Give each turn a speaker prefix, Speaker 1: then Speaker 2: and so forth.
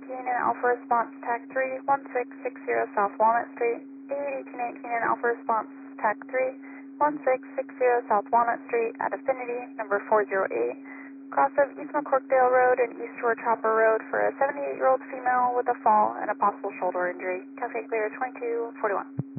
Speaker 1: 1818 and Alpha Response TAC 3, 1660 South Walnut Street. A 1818 and Alpha Response TAC 3, 1660 South Walnut Street at Affinity, number 408. Cross of East McCorkdale Road and East Shore Chopper Road for a 78-year-old female with a fall and a possible shoulder injury. Cafe Clear 2241.